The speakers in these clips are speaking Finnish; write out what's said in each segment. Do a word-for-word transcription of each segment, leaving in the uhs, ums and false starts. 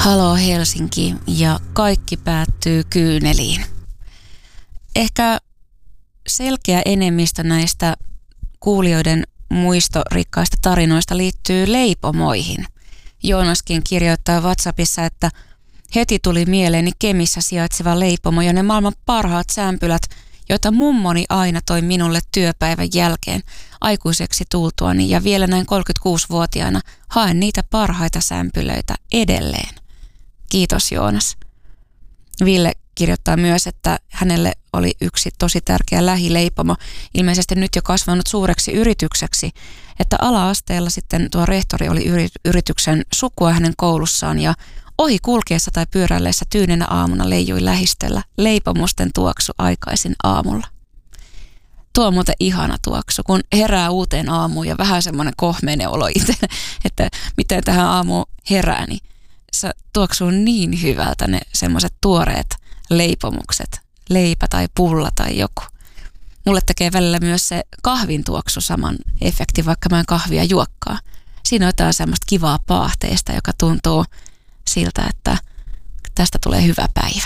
Haloo Helsinki ja kaikki päättyy kyyneliin. Ehkä selkeä enemmistö näistä kuulijoiden muistorikkaista tarinoista liittyy leipomoihin. Joonaskin kirjoittaa WhatsAppissa, että heti tuli mieleeni Kemissä sijaitseva leipomo ja ne maailman parhaat sämpylät, joita mummoni aina toi minulle työpäivän jälkeen aikuiseksi tultuani, ja vielä näin kolmekymmentäkuusivuotiaana haen niitä parhaita sämpylöitä edelleen. Kiitos Joonas. Ville kirjoittaa myös, että hänelle oli yksi tosi tärkeä lähileipomo, ilmeisesti nyt jo kasvanut suureksi yritykseksi, että ala-asteella sitten tuo rehtori oli yrityksen sukua hänen koulussaan ja ohi kulkeessa tai pyöräilleessä tyynenä aamuna leijui lähistöllä leipomusten tuoksu aikaisin aamulla. Tuo on muuten ihana tuoksu, kun herää uuteen aamuun ja vähän semmoinen kohmeinen olo itse, että miten tähän aamuun herää, niin se tuoksuu niin hyvältä ne semmoiset tuoreet leipomukset, leipä tai pulla tai joku. Mulle tekee välillä myös se kahvin tuoksu saman efektin, vaikka mä en kahvia juokkaa. Siinä on jotain semmoista kivaa paahteista, joka tuntuu siltä, että tästä tulee hyvä päivä.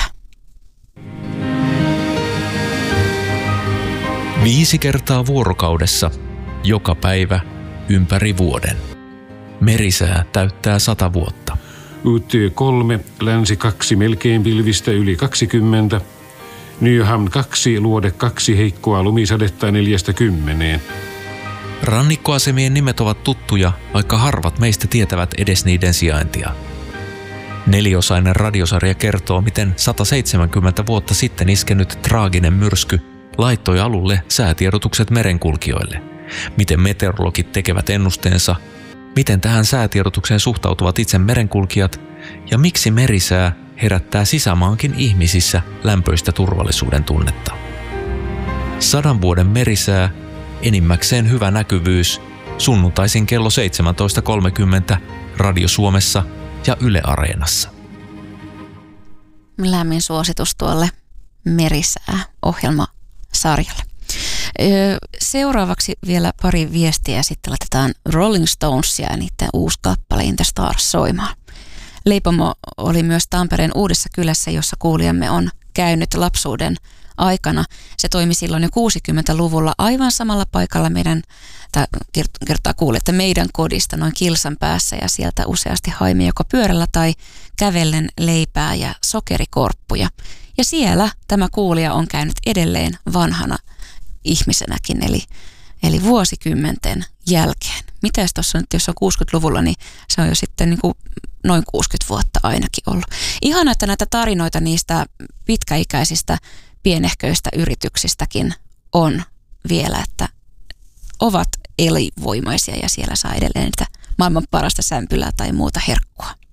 Viisi kertaa vuorokaudessa, joka päivä, ympäri vuoden. Merisää täyttää sata vuotta. U T kolme, länsi kaksi, melkein pilvistä yli kaksikymmentä. Nyhamn kaksi, luode kaksi, heikkoa lumisadetta neljästä kymmeneen. Rannikkoasemien nimet ovat tuttuja, vaikka harvat meistä tietävät edes niiden sijaintia. Neliosainen radiosarja kertoo, miten sata seitsemänkymmentä vuotta sitten iskenyt traaginen myrsky laittoi alulle säätiedotukset merenkulkijoille. Miten meteorologit tekevät ennusteensa, miten tähän säätiedotukseen suhtautuvat itse merenkulkijat ja miksi merisää herättää sisämaankin ihmisissä lämpöistä turvallisuuden tunnetta. Sadan vuoden merisää, enimmäkseen hyvä näkyvyys, sunnuntaisin kello seitsemäntoista kolmekymmentä Radio Suomessa ja Yle Areenassa. Lämmin suositus tuolle Merisää-ohjelmasarjalle. Seuraavaksi vielä pari viestiä ja sitten laitetaan Rolling Stonesia ja niiden uusi kappale In the Stars soimaan. Leipomo oli myös Tampereen Uudessa kylässä, jossa kuulijamme on käynyt lapsuuden aikana. Se toimi silloin jo kuusikymmentäluvulla aivan samalla paikalla meidän, tai kertaa kuulee, että meidän kodista noin kilsan päässä, ja sieltä useasti haimme joko pyörällä tai kävellen leipää ja sokerikorppuja. Ja siellä tämä kuulija on käynyt edelleen vanhana ihmisenäkin, eli, eli vuosikymmenten jälkeen. Mites tuossa nyt, jos on kuusikymmentäluvulla, niin se on jo sitten niin kuin noin kuusikymmentä vuotta ainakin ollut. Ihana, että näitä tarinoita niistä pitkäikäisistä pienehköistä yrityksistäkin on vielä, että ovat elinvoimaisia ja siellä saa edelleen niitä maailman parasta sämpylää tai muuta herkkua.